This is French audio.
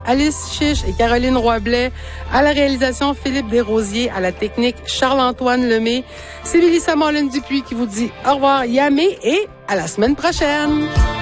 Alice Chiche et Caroline Roy-Blais. À la réalisation, Philippe Desrosiers. À la technique, Charles-Antoine Lemay. C'est Mélissa Morin-Dupuis qui vous dit au revoir, Yamé, et à la semaine prochaine.